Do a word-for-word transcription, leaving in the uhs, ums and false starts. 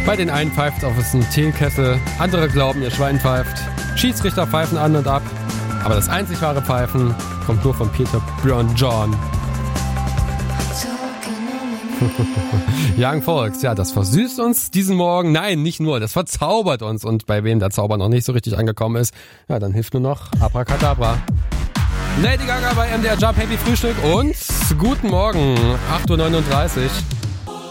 Bei den einen pfeift auf es einen Teekessel, andere glauben, ihr Schwein pfeift. Schiedsrichter pfeifen an und ab. Aber das einzig wahre Pfeifen kommt nur von Peter Björn John. Young Folks, ja, das versüßt uns diesen Morgen. Nein, nicht nur, das verzaubert uns. Und bei wem der Zauber noch nicht so richtig angekommen ist, ja, dann hilft nur noch Abracadabra. Lady Gaga bei M D R Jump, Happy Frühstück und guten Morgen, acht Uhr neununddreißig.